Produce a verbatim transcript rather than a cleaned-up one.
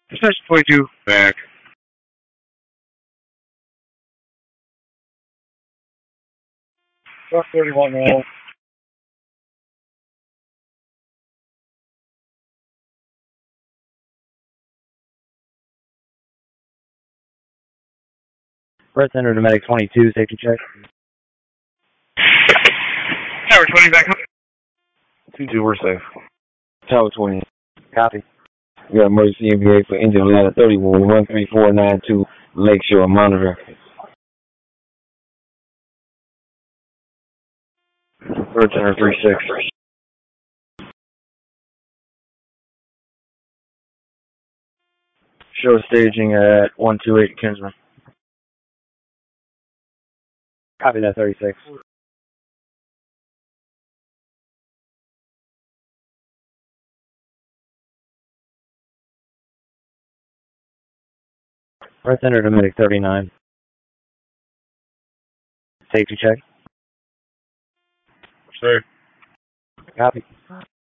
Dispatch twenty-two, back. Truck thirty-one, roll. Red Center to Medic twenty-two, safety check. Tower twenty, back up. two two, we're safe. Tower twenty. Copy. We got emergency M V A for engine ladder thirty-one, one three four nine two, Lakeshore, monitor. Red Center three six. Show staging at one two eight Kinsman. Copy that, thirty-six. Red Center to Medic thirty-nine. Safety check. Safe. Copy.